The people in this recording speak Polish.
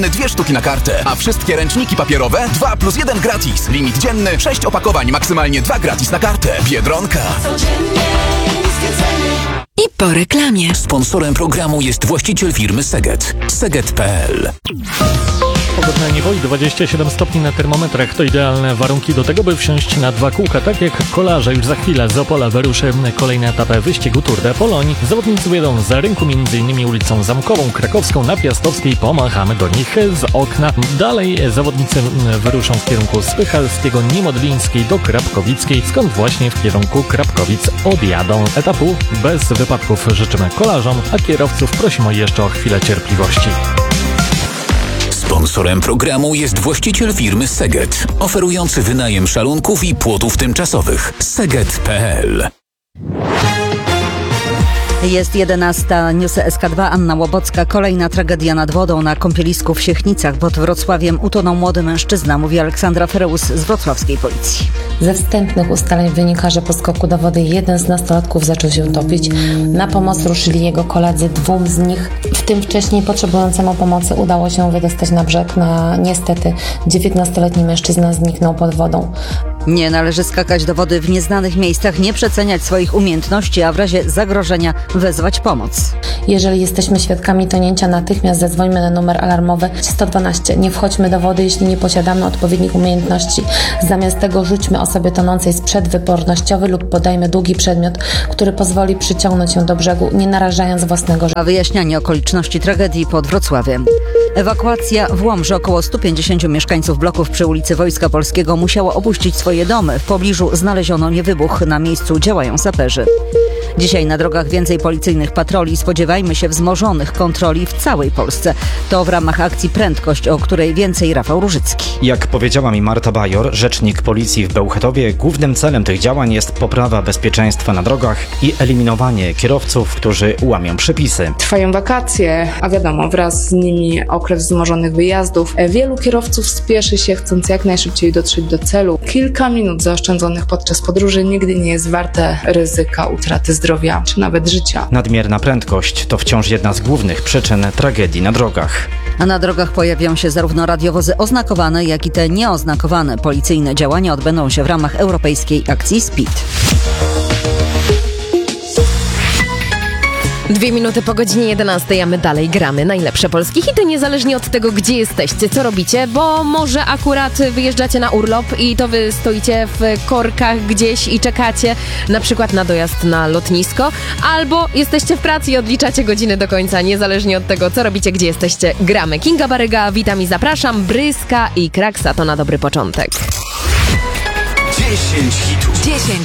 2 sztuki na kartę, a wszystkie ręczniki papierowe 2+1 gratis. Limit dzienny 6 opakowań, maksymalnie 2 gratis na kartę. Biedronka. I po reklamie. Sponsorem programu jest właściciel firmy Seget. Seget.pl. Pogodna niewoli, 27 stopni na termometrach to idealne warunki do tego, by wsiąść na 2 kółka. Tak jak kolarze, już za chwilę z Opola wyruszy kolejna etapa wyścigu Tour de Pologne. Zawodnicy wyjadą za rynku m.in. ulicą Zamkową, Krakowską, na Piastowskiej. Pomachamy do nich z okna. Dalej zawodnicy wyruszą w kierunku Spychalskiego, Niemodlińskiej do Krapkowickiej, skąd właśnie w kierunku Krapkowic odjadą. Etapu bez wypadków życzymy kolarzom, a kierowców prosimy jeszcze o chwilę cierpliwości. Sponsorem programu jest właściciel firmy Seget, oferujący wynajem szalunków i płotów tymczasowych. Seget.pl. Jest 11. Newsy SK2. Anna Łobocka. Kolejna tragedia nad wodą na kąpielisku w Siechnicach pod Wrocławiem. Utonął młody mężczyzna, mówi Aleksandra Fereus z wrocławskiej policji. Ze wstępnych ustaleń wynika, że po skoku do wody jeden z nastolatków zaczął się topić. Na pomoc ruszyli jego koledzy, 2 z nich, w tym wcześniej potrzebującemu pomocy, udało się wydostać na brzeg. Niestety 19-letni mężczyzna zniknął pod wodą. Nie należy skakać do wody w nieznanych miejscach, nie przeceniać swoich umiejętności, a w razie zagrożenia wezwać pomoc. Jeżeli jesteśmy świadkami tonięcia, natychmiast zadzwońmy na numer alarmowy 112. Nie wchodźmy do wody, jeśli nie posiadamy odpowiednich umiejętności. Zamiast tego rzućmy osobie tonącej sprzęt wypornościowy lub podajmy długi przedmiot, który pozwoli przyciągnąć ją do brzegu, nie narażając własnego życia. A wyjaśnianie okoliczności tragedii pod Wrocławiem. Ewakuacja w Łomży. Około 150 mieszkańców bloków przy ulicy Wojska Polskiego musiało opuścić swoje domy. W pobliżu znaleziono niewybuch. Na miejscu działają saperzy. Dzisiaj na drogach więcej policyjnych patroli. Spodziewajmy się wzmożonych kontroli w całej Polsce. To w ramach akcji Prędkość, o której więcej Rafał Różycki. Jak powiedziała mi Marta Bajor, rzecznik policji w Bełchatowie, głównym celem tych działań jest poprawa bezpieczeństwa na drogach i eliminowanie kierowców, którzy łamią przepisy. Trwają wakacje, a wiadomo, wraz z nimi okres wzmożonych wyjazdów. Wielu kierowców spieszy się, chcąc jak najszybciej dotrzeć do celu. Kilka minut zaoszczędzonych podczas podróży nigdy nie jest warte ryzyka utraty zdrowia czy nawet życia. Nadmierna prędkość to wciąż jedna z głównych przyczyn tragedii na drogach. A na drogach pojawią się zarówno radiowozy oznakowane, jak i te nieoznakowane. Policyjne działania odbędą się w ramach europejskiej akcji SPEED. 2 minuty po godzinie 11, a my dalej gramy najlepsze polskie hity, niezależnie od tego, gdzie jesteście, co robicie, bo może akurat wyjeżdżacie na urlop i to wy stoicie w korkach gdzieś i czekacie na przykład na dojazd na lotnisko, albo jesteście w pracy i odliczacie godziny do końca, niezależnie od tego, co robicie, gdzie jesteście, gramy. Kinga Baryga, witam i zapraszam, Bryska i Kraksa to na dobry początek. 10 hitów. 10